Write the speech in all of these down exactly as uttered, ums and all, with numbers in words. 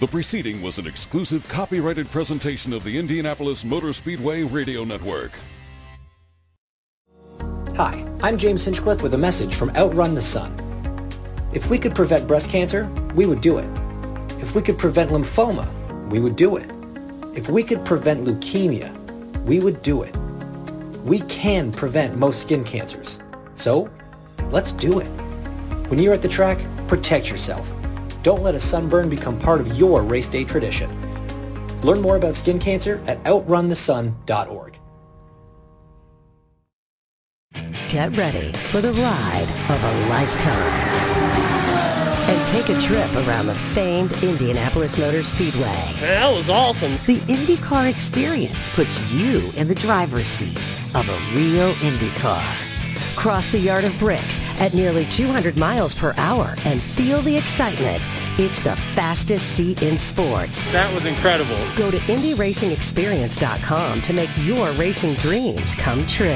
The preceding was an exclusive copyrighted presentation of the Indianapolis Motor Speedway Radio Network. Hi, I'm James Hinchcliffe with a message from Outrun the Sun. If we could prevent breast cancer, we would do it. If we could prevent lymphoma, we would do it. If we could prevent leukemia, we would do it. We can prevent most skin cancers. So, let's do it. When you're at the track, protect yourself. Don't let a sunburn become part of your race day tradition. Learn more about skin cancer at outrun the sun dot org. Get ready for the ride of a lifetime. And take a trip around the famed Indianapolis Motor Speedway. That was awesome. The IndyCar experience puts you in the driver's seat of a real Indy car. Cross the Yard of Bricks at nearly two hundred miles per hour and feel the excitement. It's the fastest seat in sports. That was incredible. Go to Indy Racing Experience dot com to make your racing dreams come true.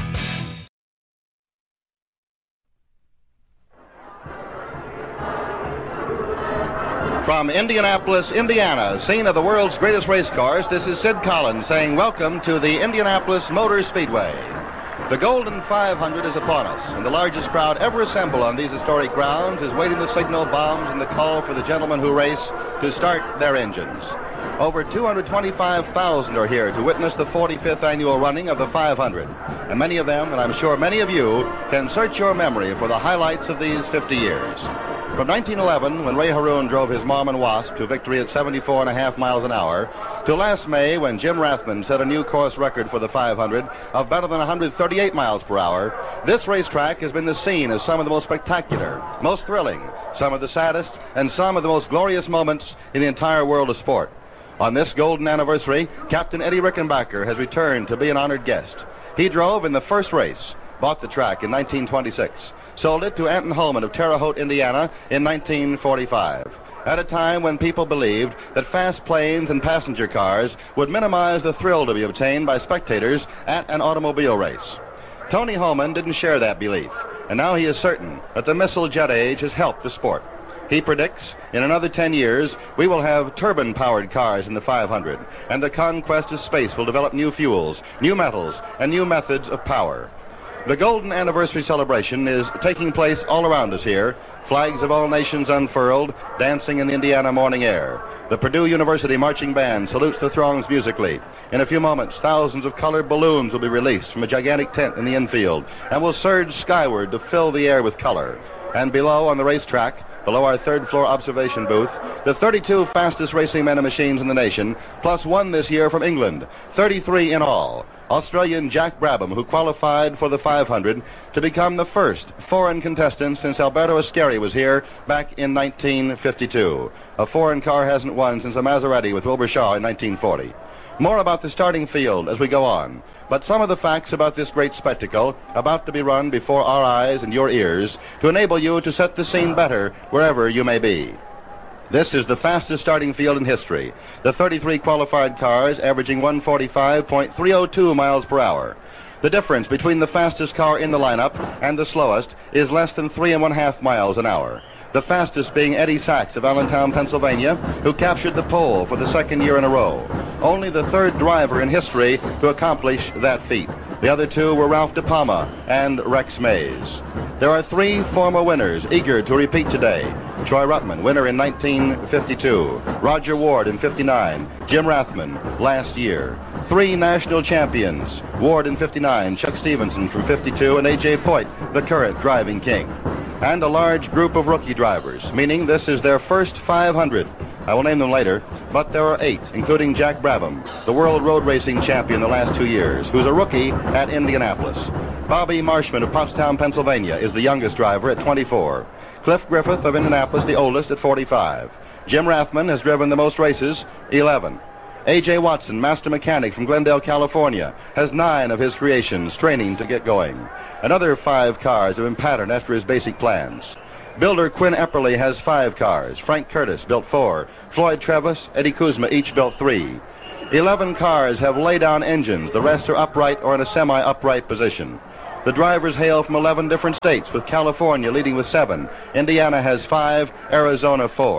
From Indianapolis, Indiana, scene of the world's greatest race cars, this is Sid Collins saying welcome to the Indianapolis Motor Speedway. The Golden five hundred is upon us, and the largest crowd ever assembled on these historic grounds is waiting the signal, bombs, and the call for the gentlemen who race to start their engines. Over two hundred twenty-five thousand are here to witness the forty-fifth annual running of the five hundred. And many of them, and I'm sure many of you, can search your memory for the highlights of these fifty years. From nineteen eleven, when Ray Haroon drove his Mom and Wasp to victory at seventy-four and a half miles an hour, to last May when Jim Rathman set a new course record for the five hundred of better than one hundred thirty-eight miles per hour, this racetrack has been the scene of some of the most spectacular, most thrilling, some of the saddest, and some of the most glorious moments in the entire world of sport. On this golden anniversary, Captain Eddie Rickenbacker has returned to be an honored guest. He drove in the first race, bought the track in nineteen twenty-six, sold it to Anton Holman of Terre Haute, Indiana in nineteen forty-five, at a time when people believed that fast planes and passenger cars would minimize the thrill to be obtained by spectators at an automobile race. Tony Holman didn't share that belief, and now he is certain that the missile jet age has helped the sport. He predicts in another ten years we will have turbine-powered cars in the five hundred, and the conquest of space will develop new fuels, new metals, and new methods of power. The Golden Anniversary celebration is taking place all around us here, flags of all nations unfurled, dancing in the Indiana morning air. The Purdue University Marching Band salutes the throngs musically. In a few moments, thousands of colored balloons will be released from a gigantic tent in the infield and will surge skyward to fill the air with color. And below on the racetrack, below our third floor observation booth, the thirty-two fastest racing men and machines in the nation, plus one this year from England, thirty-three in all. Australian Jack Brabham, who qualified for the five hundred to become the first foreign contestant since Alberto Ascari was here back in nineteen fifty-two. A foreign car hasn't won since a Maserati with Wilbur Shaw in nineteen forty. More about the starting field as we go on, but some of the facts about this great spectacle about to be run before our eyes and your ears to enable you to set the scene better wherever you may be. This is the fastest starting field in history. The thirty-three qualified cars averaging one forty-five point three oh two miles per hour. The difference between the fastest car in the lineup and the slowest is less than three and one half miles an hour. The fastest being Eddie Sachs of Allentown, Pennsylvania, who captured the pole for the second year in a row. Only the third driver in history to accomplish that feat. The other two were Ralph De Palma and Rex Mays. There are three former winners eager to repeat today. Troy Ruttman, winner in nineteen fifty-two. Roger Ward in fifty-nine. Jim Rathman last year. Three national champions. Ward in fifty-nine, Chuck Stevenson from fifty-two, and A J Foyt, the current driving king. And a large group of rookie drivers, meaning this is their first five hundred. I will name them later, but there are eight, including Jack Brabham, the world road racing champion the last two years, who's a rookie at Indianapolis. Bobby Marshman of Pottstown, Pennsylvania, is the youngest driver at twenty-four. Cliff Griffith of Indianapolis, the oldest, at forty-five. Jim Rathman has driven the most races, eleven. A J Watson, master mechanic from Glendale, California, has nine of his creations training to get going. Another five cars have been patterned after his basic plans. Builder Quinn Epperly has five cars. Frank Curtis built four. Floyd Travis, Eddie Kuzma each built three. Eleven cars have lay-down engines. The rest are upright or in a semi-upright position. The drivers hail from eleven different states, with California leading with seven. Indiana has five, Arizona four.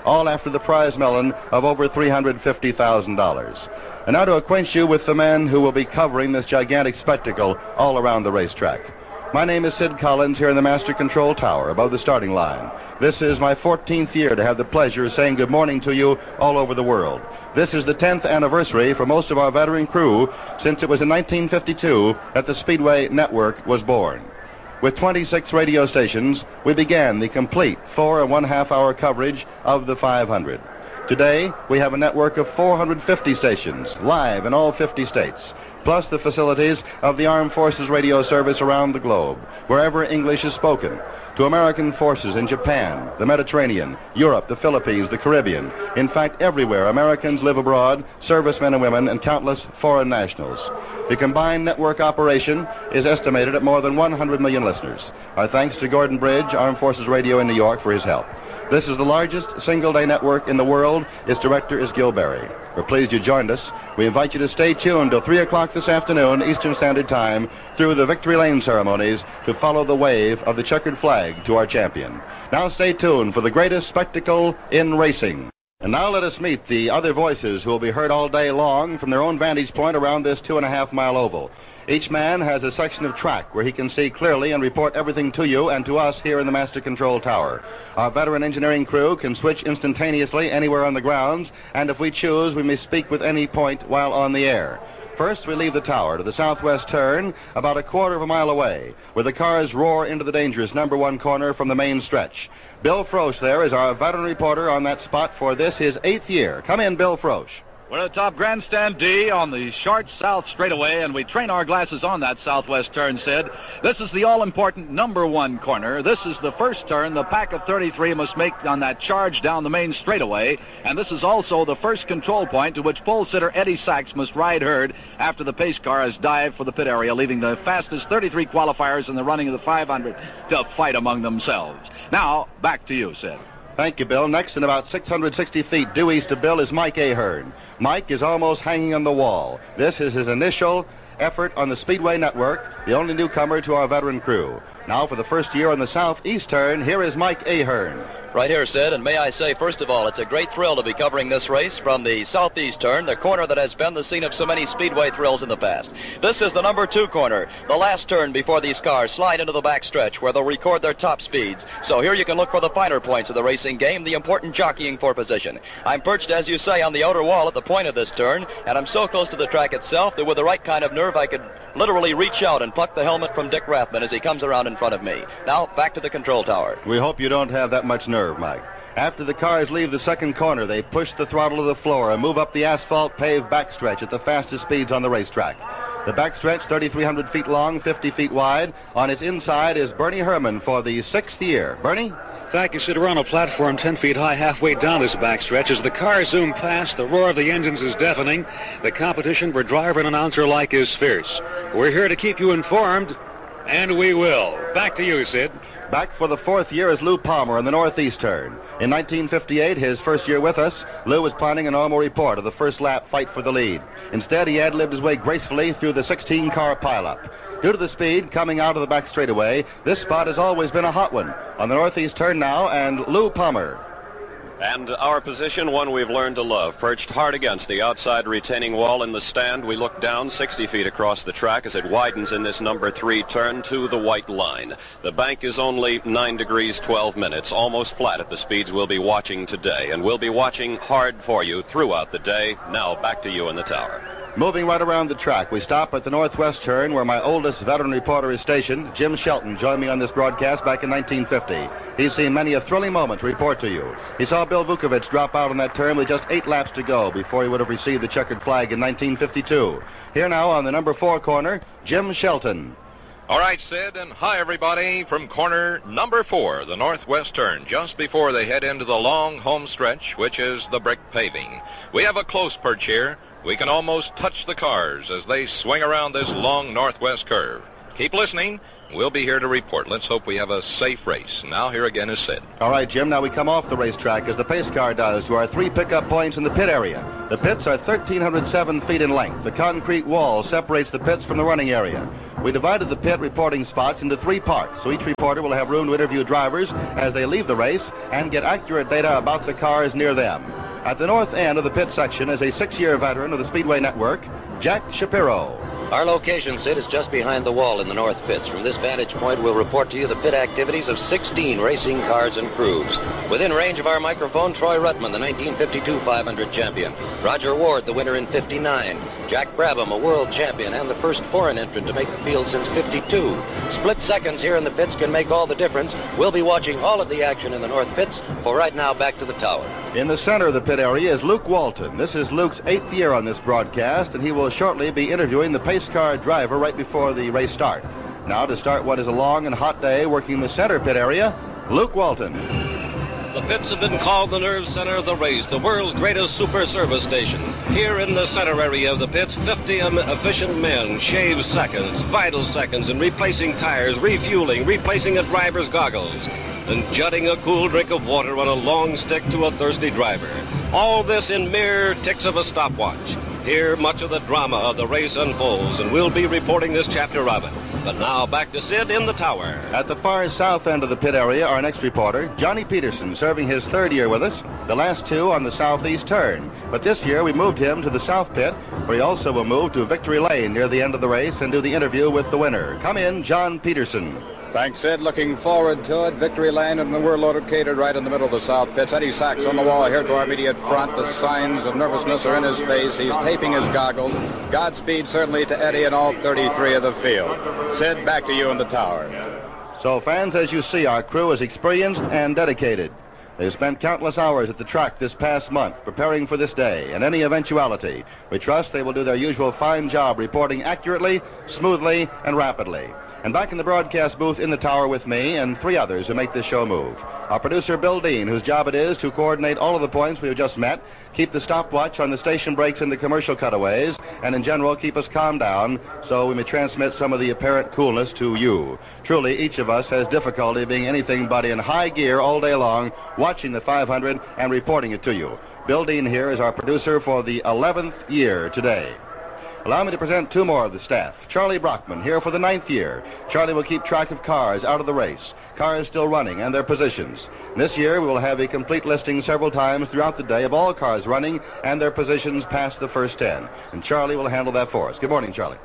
all after the prize melon of over three hundred fifty thousand dollars. And now to acquaint you with the men who will be covering this gigantic spectacle all around the racetrack. My name is Sid Collins here in the Master Control Tower above the starting line. This is my fourteenth year to have the pleasure of saying good morning to you all over the world. This is the tenth anniversary for most of our veteran crew since it was in nineteen fifty-two that the Speedway Network was born. With twenty-six radio stations, we began the complete four and one half hour coverage of the five hundred. Today, we have a network of four hundred fifty stations, live in all fifty states, plus the facilities of the Armed Forces Radio Service around the globe, wherever English is spoken, to American forces in Japan, the Mediterranean, Europe, the Philippines, the Caribbean. In fact, everywhere Americans live abroad, servicemen and women, and countless foreign nationals. The combined network operation is estimated at more than one hundred million listeners. Our thanks to Gordon Bridge, Armed Forces Radio in New York, for his help. This is the largest single-day network in the world. Its director is Gil Berry. We're pleased you joined us. We invite you to stay tuned till three o'clock this afternoon, Eastern Standard Time, through the Victory Lane ceremonies to follow the wave of the checkered flag to our champion. Now stay tuned for the greatest spectacle in racing. And now let us meet the other voices who will be heard all day long from their own vantage point around this two and a half mile oval. Each man has a section of track where he can see clearly and report everything to you and to us here in the Master Control Tower. Our veteran engineering crew can switch instantaneously anywhere on the grounds, and if we choose, we may speak with any point while on the air. First, we leave the tower to the southwest turn, about a quarter of a mile away, where the cars roar into the dangerous number one corner from the main stretch. Bill Frosch there is our veteran reporter on that spot for this, his eighth year. Come in, Bill Frosch. We're at top grandstand D on the short south straightaway, and we train our glasses on that southwest turn, Sid. This is the all-important number one corner. This is the first turn the pack of thirty-three must make on that charge down the main straightaway, and this is also the first control point to which pole sitter Eddie Sachs must ride herd after the pace car has dived for the pit area, leaving the fastest thirty-three qualifiers in the running of the five hundred to fight among themselves. Now, back to you, Sid. Thank you, Bill. Next, in about six hundred sixty feet due east of Bill, is Mike Ahern. Mike is almost hanging on the wall. This is his initial effort on the Speedway Network, the only newcomer to our veteran crew. Now, for the first year on the southeast turn, here is Mike Ahern. Right here, Sid, and may I say, first of all, it's a great thrill to be covering this race from the southeast turn, the corner that has been the scene of so many Speedway thrills in the past. This is the number two corner, the last turn before these cars slide into the backstretch where they'll record their top speeds. So here you can look for the finer points of the racing game, the important jockeying for position. I'm perched, as you say, on the outer wall at the point of this turn, and I'm so close to the track itself that with the right kind of nerve I could literally reach out and pluck the helmet from Dick Rathman as he comes around in front of me. Now, back to the control tower. We hope you don't have that much nerve, Mike. After the cars leave the second corner, they push the throttle to the floor and move up the asphalt-paved backstretch at the fastest speeds on the racetrack. The backstretch, thirty-three hundred feet long, fifty feet wide. On its inside is Bernie Herman for the sixth year. Bernie? Thank you, Sid. We're on a platform ten feet high halfway down this backstretch. As the cars zoom past, the roar of the engines is deafening. The competition for driver and announcer alike is fierce. We're here to keep you informed, and we will. Back to you, Sid. Back for the fourth year is Lou Palmer on the northeast turn. In nineteen fifty-eight, his first year with us, Lou was planning a normal report of the first lap fight for the lead. Instead, he ad-libbed his way gracefully through the sixteen-car pileup. Due to the speed coming out of the back straightaway, this spot has always been a hot one. On the northeast turn now, and Lou Palmer. And our position, one we've learned to love. Perched hard against the outside retaining wall in the stand, we look down sixty feet across the track as it widens in this number three turn to the white line. The bank is only nine degrees twelve minutes, almost flat at the speeds we'll be watching today. And we'll be watching hard for you throughout the day. Now back to you in the tower. Moving right around the track, we stop at the northwest turn where my oldest veteran reporter is stationed. Jim Shelton joined me on this broadcast back in nineteen fifty. He's seen many a thrilling moment to report to you. He saw Bill Vukovich drop out on that turn with just eight laps to go before he would have received the checkered flag in nineteen fifty-two. Here now on the number four corner, Jim Shelton. All right, Sid, and hi, everybody, from corner number four, the northwest turn, just before they head into the long home stretch, which is the brick paving. We have a close perch here. We can almost touch the cars as they swing around this long northwest curve. Keep listening. We'll be here to report. Let's hope we have a safe race. Now here again is Sid. All right, Jim, now we come off the racetrack as the pace car does to our three pickup points in the pit area. The pits are one thousand three hundred seven feet in length. The concrete wall separates the pits from the running area. We divided the pit reporting spots into three parts, so each reporter will have room to interview drivers as they leave the race and get accurate data about the cars near them. At the north end of the pit section is a six-year veteran of the Speedway Network, Jack Shapiro. Our location, Sid, is just behind the wall in the north pits. From this vantage point, we'll report to you the pit activities of sixteen racing cars and crews. Within range of our microphone, Troy Ruttman, the nineteen fifty-two five hundred champion. Roger Ward, the winner in fifty-nine. Jack Brabham, a world champion and the first foreign entrant to make the field since fifty-two. Split seconds here in the pits can make all the difference. We'll be watching all of the action in the north pits. For right now, back to the tower. In the center of the pit area is Luke Walton. This is Luke's eighth year on this broadcast, and he will shortly be interviewing the pace car driver right before the race start. Now to start what is a long and hot day working the center pit area, Luke Walton. The pits have been called the nerve center of the race, the world's greatest super service station. Here in the center area of the pits, fifty efficient men shave seconds, vital seconds, in replacing tires, refueling, replacing a driver's goggles, and jutting a cool drink of water on a long stick to a thirsty driver. All this in mere ticks of a stopwatch. Here, much of the drama of the race unfolds, and we'll be reporting this chapter of it. But now, back to Sid in the tower. At the far south end of the pit area, our next reporter, Johnny Peterson, serving his third year with us, the last two on the southeast turn. But this year, we moved him to the south pit, where he also will move to Victory Lane near the end of the race and do the interview with the winner. Come in, John Peterson. Thanks, Sid. Looking forward to it. Victory Lane, and we're located right in the middle of the south pits. Eddie Sachs on the wall here to our immediate front. The signs of nervousness are in his face. He's taping his goggles. Godspeed certainly to Eddie and all thirty-three of the field. Sid, back to you in the tower. So, fans, as you see, our crew is experienced and dedicated. They've spent countless hours at the track this past month preparing for this day and any eventuality. We trust they will do their usual fine job reporting accurately, smoothly, and rapidly. And back in the broadcast booth in the tower with me and three others who make this show move. Our producer, Bill Dean, whose job it is to coordinate all of the points we have just met, keep the stopwatch on the station breaks and the commercial cutaways, and in general keep us calmed down so we may transmit some of the apparent coolness to you. Truly, each of us has difficulty being anything but in high gear all day long, watching the five hundred and reporting it to you. Bill Dean here is our producer for the eleventh year today. Allow me to present two more of the staff. Charlie Brockman, here for the ninth year. Charlie will keep track of cars out of the race, cars still running, and their positions. This year, we will have a complete listing several times throughout the day of all cars running and their positions past the first ten. And Charlie will handle that for us. Good morning, Charlie.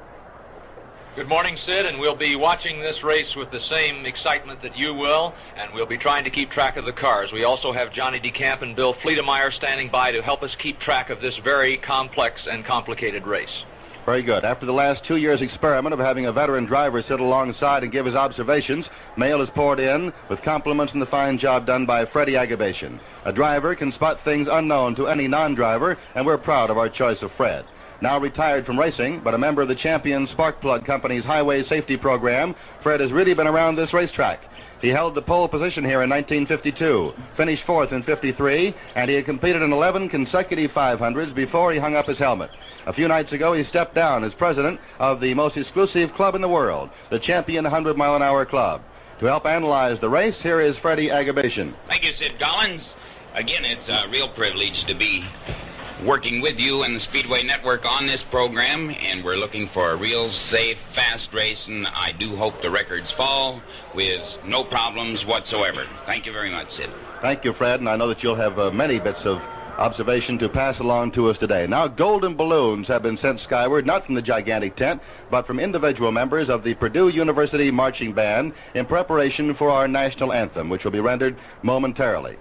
Good morning, Sid, and we'll be watching this race with the same excitement that you will, and we'll be trying to keep track of the cars. We also have Johnny DeCamp and Bill Fleetemeyer standing by to help us keep track of this very complex and complicated race. Very good. After the last two years' experiment of having a veteran driver sit alongside and give his observations, mail is poured in with compliments on the fine job done by Freddie Agabation. A driver can spot things unknown to any non-driver, and we're proud of our choice of Fred. Now retired from racing, but a member of the Champion Sparkplug Company's Highway Safety Program, Fred has really been around this racetrack. He held the pole position here in nineteen fifty-two, finished fourth in fifty-three, and he had competed in eleven consecutive five hundreds before he hung up his helmet. A few nights ago, he stepped down as president of the most exclusive club in the world, the Champion one hundred mile an hour Club. To help analyze the race, here is Freddie Agabation. Thank you, Sid Collins. Again, it's a real privilege to be working with you and the Speedway Network on this program, and we're looking for a real safe, fast race, and I do hope the records fall with no problems whatsoever. Thank you very much, Sid. Thank you, Fred, and I know that you'll have uh, many bits of observation to pass along to us today. Now, golden balloons have been sent skyward, not from the gigantic tent, but from individual members of the Purdue University Marching Band in preparation for our national anthem, which will be rendered momentarily.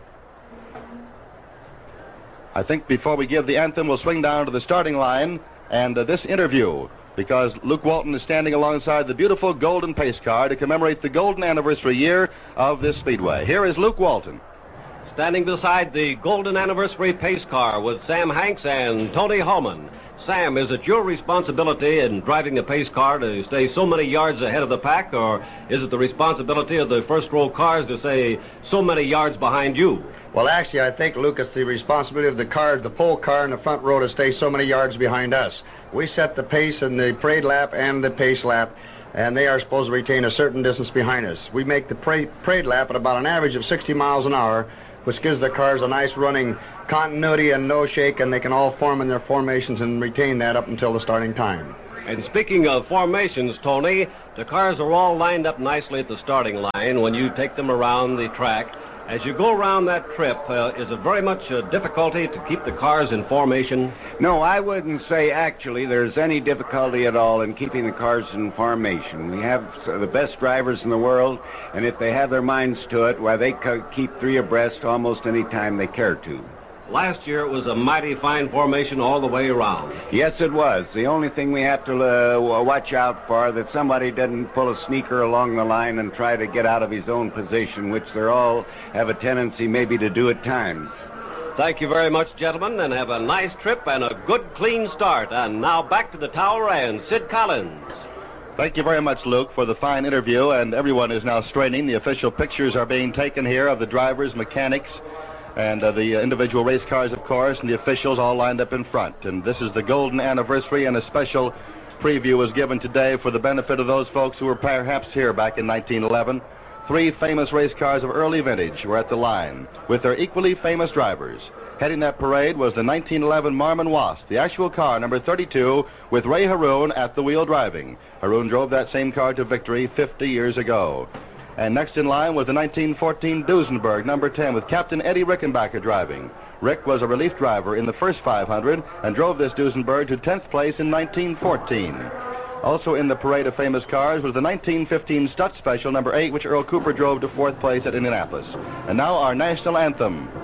I think before we give the anthem, we'll swing down to the starting line and uh, this interview, because Luke Walton is standing alongside the beautiful golden pace car to commemorate the golden anniversary year of this speedway. Here is Luke Walton. Standing beside the golden anniversary pace car with Sam Hanks and Tony Holman. Sam, is it your responsibility in driving the pace car to stay so many yards ahead of the pack, or is it the responsibility of the first row cars to stay so many yards behind you? Well, actually, I think, Luke, it's the responsibility of the cars, the pole car in the front row, to stay so many yards behind us. We set the pace in the parade lap and the pace lap, and they are supposed to retain a certain distance behind us. We make the parade, parade lap at about an average of sixty miles an hour, which gives the cars a nice running continuity and no shake, and they can all form in their formations and retain that up until the starting time. And speaking of formations, Tony, the cars are all lined up nicely at the starting line when you take them around the track. As you go around that trip, uh, is it very much a difficulty to keep the cars in formation? No, I wouldn't say actually there's any difficulty at all in keeping the cars in formation. We have the best drivers in the world, and if they have their minds to it, why, they could keep three abreast almost any time they care to. Last year it was a mighty fine formation all the way around. Yes, it was. The only thing we have to uh, watch out for that somebody doesn't pull a sneaker along the line and try to get out of his own position, which they all have a tendency maybe to do at times. Thank you very much, gentlemen, and have a nice trip and a good, clean start. And now back to the tower and Sid Collins. Thank you very much, Luke, for the fine interview, and everyone is now straining. The official pictures are being taken here of the drivers, mechanics, and uh, the uh, individual race cars, of course, and the officials all lined up in front. And this is the golden anniversary, and a special preview was given today for the benefit of those folks who were perhaps here back in nineteen eleven. Three famous race cars of early vintage were at the line with their equally famous drivers. Heading that parade was the nineteen eleven Marmon Wasp, the actual car, number thirty-two, with Ray Haroun at the wheel driving. Haroun drove that same car to victory fifty years ago. And next in line was the nineteen fourteen Duesenberg, number ten, with Captain Eddie Rickenbacker driving. Rick was a relief driver in the first five hundred and drove this Duesenberg to tenth place in nineteen fourteen. Also in the parade of famous cars was the nineteen fifteen Stutz Special, number eight, which Earl Cooper drove to fourth place at Indianapolis. And now our national anthem.